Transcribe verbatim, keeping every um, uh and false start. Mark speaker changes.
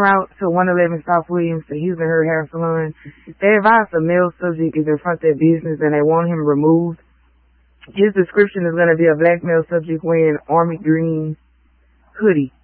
Speaker 1: route to one eleven South Williams to Hughes and Her Hair Salon. They advise the male subject is in front of their business and they want him removed. His description is going to be a black male subject wearing army green hoodie.